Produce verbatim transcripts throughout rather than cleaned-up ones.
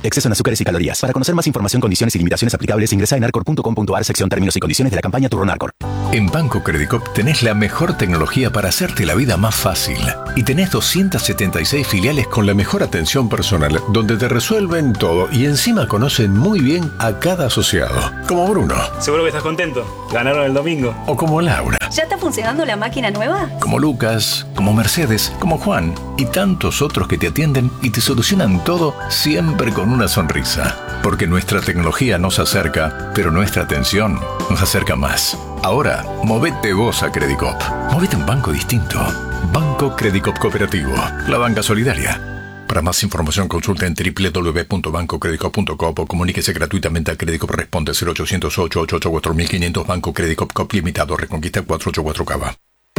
Exceso en azúcares y calorías. Para conocer más información, condiciones y limitaciones aplicables, ingresa en arcor punto com punto ar, sección términos y condiciones de la campaña Turrón Arcor. En Banco Credicop tenés la mejor tecnología para hacerte la vida más fácil. Y tenés doscientas setenta y seis filiales con la mejor atención personal, donde te resuelven todo y encima conocen muy bien a cada asociado. Como Bruno. Seguro que estás contento. Ganaron el domingo. O como Laura. ¿Ya está funcionando la máquina nueva? Como Lucas, como Mercedes, como Juan y tantos otros que te atienden y te solucionan todo siempre con una sonrisa. Porque nuestra tecnología nos acerca, pero nuestra atención nos acerca más. Ahora, movete vos a Credicop. Movete a un banco distinto. Banco Credicop Cooperativo. La banca solidaria. Para más información consulta en doble u doble u doble u punto banco credicop punto com o comuníquese gratuitamente a Credicop. Responde cero ochocientos ocho ochenta y ocho cuatro mil quinientos. Banco Credicop Cop Limitado. Reconquista cuatrocientos ochenta y cuatro Cava.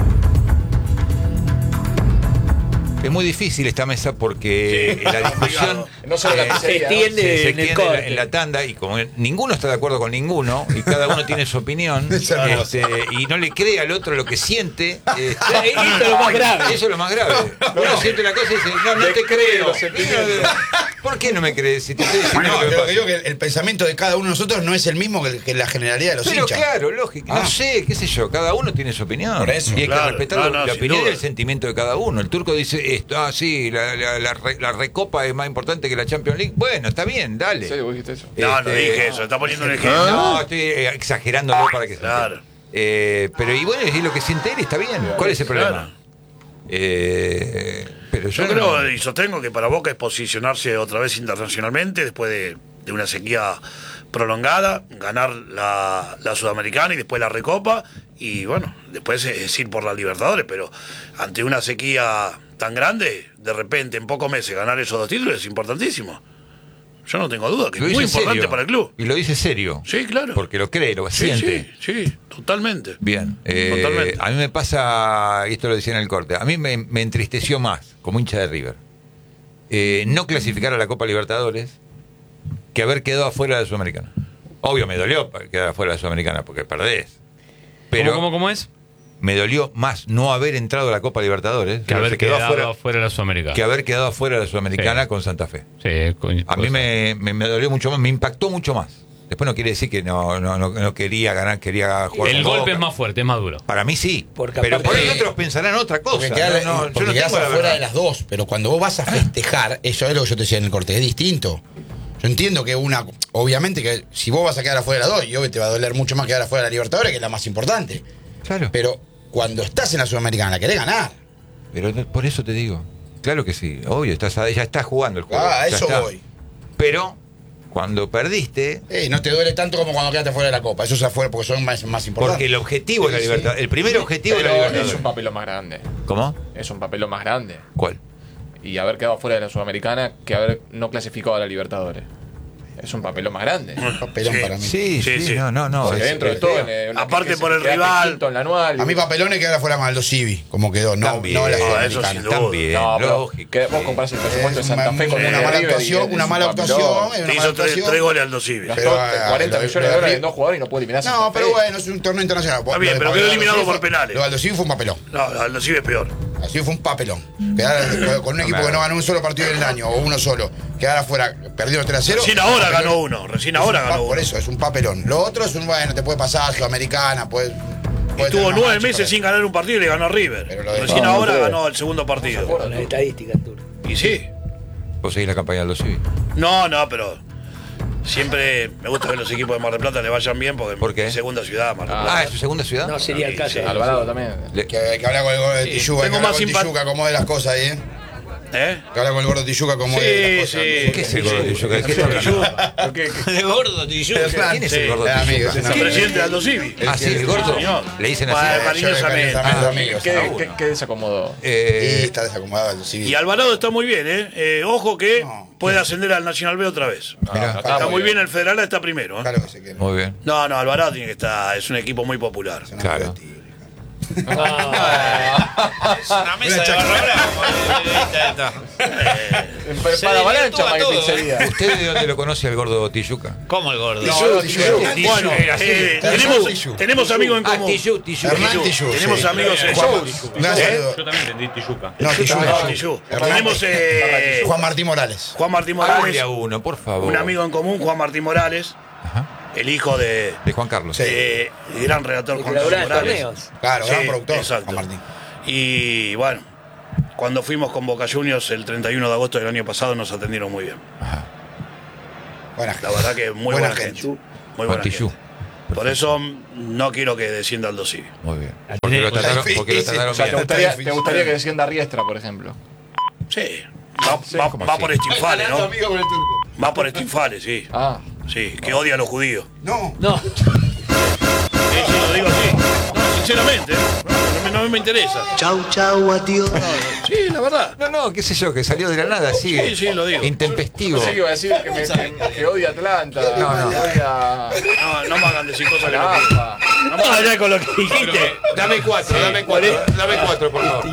Es muy difícil esta mesa porque sí, la discusión no solo la eh, se extiende, se, se en, el extiende en, la, en la tanda y como ninguno está de acuerdo con ninguno y cada uno tiene su opinión este, y no le cree al otro lo que siente, este, eso es lo más grave. Eso es lo más grave. Uno no. siente la cosa y dice, no, no te creo. ¿Por qué no me crees? Si te estoy diciendo no, lo que pero pasa. digo que el pensamiento de cada uno de nosotros no es el mismo que, que la generalidad de los Pero hinchas. claro, lógico. Ah. No sé, qué sé yo. Cada uno tiene su opinión. Por eso, y hay claro, que respetar no, la, no, la sin opinión duda. y el sentimiento de cada uno. El turco dice esto, ah, sí, la, la, la, re, la recopa es más importante que la Champions League. Bueno, está bien, dale. ¿En serio vos dijiste eso? No, no Este, dije eso, está poniendo un ejemplo. No, estoy eh, exagerándolo para que se Claro. entienda. Eh, pero y bueno, es lo que siente él, está bien. ¿Cuál es el problema? Claro. Eh, pero yo, Yo creo no- y sostengo que para Boca es posicionarse otra vez internacionalmente después de, de una sequía prolongada, ganar la, la Sudamericana y después la Recopa y bueno, después es ir por la Libertadores, pero ante una sequía tan grande, de repente en pocos meses ganar esos dos títulos es importantísimo. Yo no tengo duda que lo es muy dice importante serio. para el club. Y lo dice serio. Sí, claro. Porque lo cree, lo Sí, siente. sí, sí, totalmente. Bien, eh, Totalmente. a mí me pasa, y esto lo decía en el corte, a mí me, me entristeció más, como hincha de River, eh, no clasificar a la Copa Libertadores que haber quedado afuera de la Sudamericana. Obvio, me dolió quedar afuera de la Sudamericana porque perdés. Pero ¿Cómo, cómo, cómo es? me dolió más no haber entrado a la Copa Libertadores Que haber se quedó quedado afuera, afuera de la Sudamericana. que haber quedado afuera de la Sudamericana Sí. con Santa Fe. Sí, con- A mí cosa. me, me, me dolió mucho más, me impactó mucho más. Después no quiere decir que no, no, no, no quería ganar, quería jugar El con golpe Boca. es más fuerte, es más duro. Para mí sí. Porque pero aparte- por ahí otros pensarán otra cosa. Porque quedás, No, no, yo porque no quedás tengo la afuera verdad. de las dos, pero cuando vos vas a festejar, eso es lo que yo te decía en el corte, es distinto. Yo entiendo que una, obviamente que si vos vas a quedar afuera de las dos, y obvio te va a doler mucho más quedar afuera de la Libertadores, que es la más importante. Claro. Pero cuando estás en la Sudamericana, la querés ganar. Pero no- por eso te digo. Claro que sí, obvio, estás, ya estás jugando el juego. Ah, a ya eso está. voy. Pero cuando perdiste, Ey, no te duele tanto como cuando quedaste fuera de la Copa. Eso es afuera porque son más, más importantes. porque el objetivo es la Sí, sí. libertad. El primer objetivo es la Pero libertad. es un papelón más grande. ¿Cómo? Es un papelón más grande. ¿Cuál? Y haber quedado fuera de la Sudamericana que haber no clasificado a la Libertadores. Es un papelón más grande. Papelón Sí. para mí. Sí, sí, Sí, sí. no, no, no. Porque es- dentro de es todo, feo. eh, una- Aparte que- por que el quedaste rival. quinto en la anual. A mí papelones quedar afuera con Aldo Civi, como quedó, no, También. no la Ah, eso Sudamericana. sin duda. También, No, pero lógico. que vos comparás el presupuesto de Es Santa Fe con una el de mala River y actuación, es una un mala papelón. actuación, es Te una mala hizo tres, actuación. tres goles Aldo Civi. Gastó Pero, ah, cuarenta lo- millones lo de de dólares River- en dos jugadores y no puede eliminar. No, pero bueno, es un torneo internacional. Está bien, Lo de pero Pablo quedó Aldo eliminado Civi por fue- penales. Lo de Aldo Civi fue un papelón. No, Aldo Civi es peor. Así fue un papelón. Quedar con un equipo que no ganó un solo partido en el año, o uno solo, quedar afuera, perdió tres a cero. Recién ahora papelón. ganó uno, recién Es ahora un ganó pa- uno. Por eso, es un papelón. Lo otro es un, bueno, te puede pasar, Sudamericana, puede. puede tener Estuvo una nueve mancha meses para- sin ganar un partido y le ganó a River. Pero lo de- Recién No, ahora no creo. ganó el segundo partido. Con las estadísticas, Arturo. Y sí. Vos seguís la campaña de los civiles. No, no, pero siempre me gusta que los equipos de Mar del Plata le vayan bien porque ¿Por qué? es segunda ciudad, Mar del Plata. Ah, ¿es su segunda ciudad? No sería el Sí, caso. sí. Alvarado también. Le- Que, que habla con el gordo de Sí, Tijuca, que tengo habla más con simpa- Tijuca como de las cosas ahí, ¿eh? ¿Eh? Que habla con el gordo Tijuca como Sí, de las cosas. sí. ¿Qué es el gordo de Tijuca? ¿De qué está hablando? De gordo, tío. ¿Quién es el Sí, gordo de es amigo, Tijuca? es El amigo. presidente de Aldo Civi. Ah, sí, el gordo. Señor. Le dicen Pa- así. cariñosamente. Yo le- Ah, amigos, ¿Qué, a uno. qué, qué desacomodo? Y Eh, está desacomodado Aldo Civi. Y Alvarado está muy bien, ¿eh? Eh, ojo que No. puede ascender al Nacional B otra vez. Mirá. Está muy bien el Federal, está primero. ¿eh? Claro que se quiere. Muy bien. No, no, Alvarado tiene que estar, es un equipo muy popular. Es una Claro. pelotita. Es una mesa de barra brava. Para avalancha, más que pizzería. ¿Usted de dónde lo conoce al gordo Tijuca? ¿Cómo el gordo? Tillú, Tillú. Bueno, eh, tenemos, tenemos amigos en Ah, común. Tijú, Tijú. Hernán Tillú. Tenemos sí. amigos en Juan- común. No, saludo. Yo también entendí Tijuca. No, Tillú. No, Tillú. Tenemos eh, Juan Martín Morales. Juan Martín Hable Morales, a uno, por favor. un amigo en común, Juan Martín Morales, Ajá. el hijo de, De Juan Carlos. de- el gran redactor Juan Colaboraba Carlos en Morales. torneos. Claro, Sí, gran productor. exacto. Juan Martín. Y bueno, cuando fuimos con Boca Juniors el treinta y uno de agosto del año pasado nos atendieron muy bien. Buena La gente. verdad que muy buena, gente. Muy Juan buena Tijú. gente. Por eso no quiero que descienda Aldo Civi. Muy bien. Porque lo trataron, porque lo difícil. trataron O sea, ¿te bien. gustaría, te gustaría que descienda Riestra, por ejemplo? Sí. Va, va- ¿cómo va así? por Estinfales, ¿no? Amigo con el turco. Va por Estinfales, sí. Ah. Sí, que odia a los judíos. No. No. Sí, sí, lo digo así. No, sinceramente, no, no me, no me interesa. Chau, chau, adiós. Sí, la verdad. No, no, qué sé yo, que salió de la nada, así. Sí, sí, lo digo. Intempestivo. Pensé que iba a decir que, me, que, que odia Atlanta. No, no. Que odia. No, no me hagan decir cosas que no Rafa. quiero. No me hagan con lo que dijiste. Dame cuatro, dame cuatro, dame cuatro, por favor.